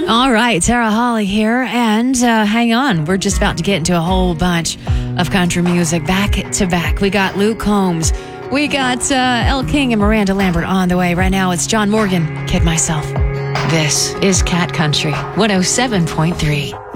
All right, Sarah Holly here, and hang on. We're just about to get into a whole bunch of country music back to back. We got Luke Combs, we got Elle King and Miranda Lambert on the way. Right now, it's John Morgan, Kid Myself. This is Cat Country 107.3.